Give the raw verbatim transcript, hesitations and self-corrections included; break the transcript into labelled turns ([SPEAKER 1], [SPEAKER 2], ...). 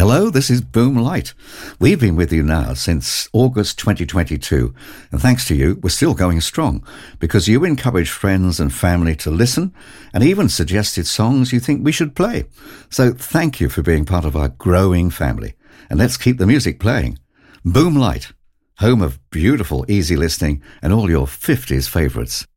[SPEAKER 1] Hello, this is Boom Light. We've been with you now since August twenty twenty-two, and thanks to you, we're still going strong because you encourage friends and family to listen and even suggested songs you think we should play. So thank you for being part of our growing family, and let's keep the music playing. Boom Light, home of beautiful, easy listening and all your fifties favourites.